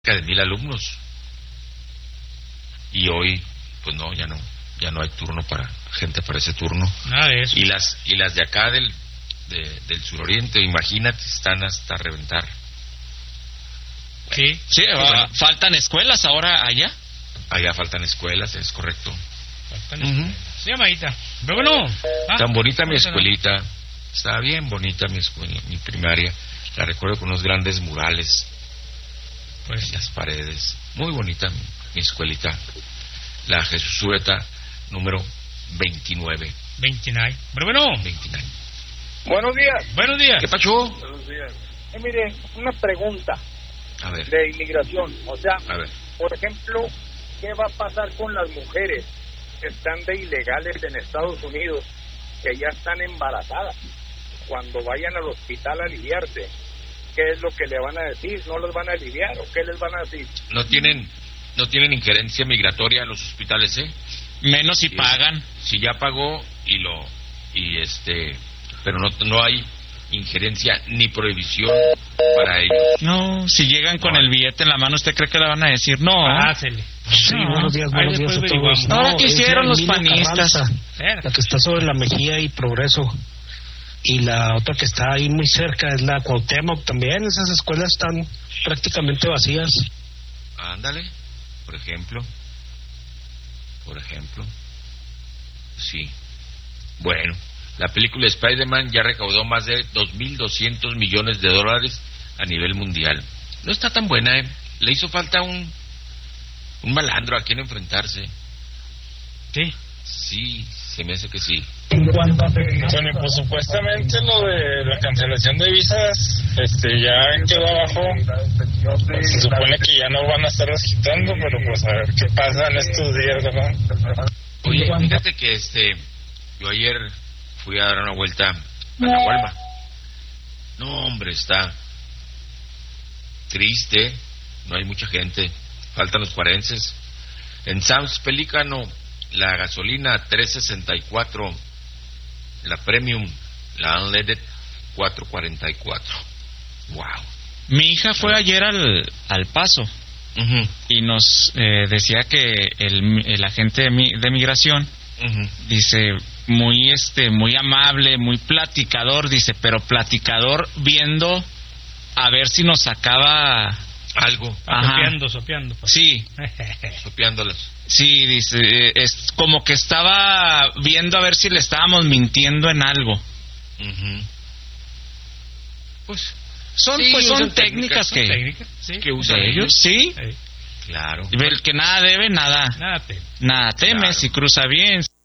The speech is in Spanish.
de 1,000 alumnos. Y hoy, pues no, ya no hay turno para gente para ese turno. Nada de eso. Y las de acá del suroriente, imagínate, están hasta reventar. Sí, sí, bueno. ¿Faltan escuelas ahora allá? Allá faltan escuelas, es correcto. Faltan escuelas. Sí, llamadita. Pero bueno. Tan bonita mi escuelita. Está bien bonita mi primaria. La recuerdo con unos grandes murales pues en las paredes. Muy bonita mi escuelita. La Jesusureta número 29. 29. Pero bueno. 29. Buenos días. Buenos días. ¿Qué pasó? Buenos días. Mire, una pregunta. A ver. De inmigración. O sea, a ver. Por ejemplo, ¿qué va a pasar con las mujeres que están de ilegales en Estados Unidos, que ya están embarazadas? Cuando vayan al hospital a aliviarse, ¿qué es lo que le van a decir? ¿No los van a aliviar o qué les van a decir? No tienen injerencia migratoria a los hospitales, ¿eh? Menos si pagan. Si ya pagó pero no hay injerencia ni prohibición para ellos. No, si llegan con el billete en la mano, ¿usted cree que le van a decir no? Pásele. Sí, buenos días a todos. Ahora que hicieron los panistas. La que está sobre la Mejía y Progreso. Y la otra que está ahí muy cerca es la Cuauhtémoc también. Esas escuelas están prácticamente vacías. Ándale, por ejemplo. Sí. Bueno, la película Spider-Man ya recaudó más de 2.200 millones de dólares a nivel mundial. No está tan buena, ¿eh? Le hizo falta un malandro a quien enfrentarse. Sí. Sí, se me hace que sí. Tony, pues supuestamente lo de la cancelación de visas ya quedó abajo. Se supone que ya no van a estarlas quitando, pero pues a ver qué pasa en estos días, ¿verdad? Oye, fíjate que yo ayer fui a dar una vuelta a la Walmart. No, hombre, está triste, no hay mucha gente, faltan los cuarenses. En Sam's Pelícano, la gasolina 3.64, la Premium, la Unleaded 4.44. Wow. Mi hija fue ayer al Paso. Uh-huh. Y nos decía que el agente de migración, uh-huh, dice muy amable, muy platicador, dice, pero platicador viendo a ver si nos sacaba algo. Sopeando. Pues. Sí. Sopeándolas. Sí, dice, es como que estaba viendo a ver si le estábamos mintiendo en algo. Uh-huh. Pues son técnicas que usan ellos. Sí. Claro. El que nada debe, nada teme. Claro. Si cruza bien.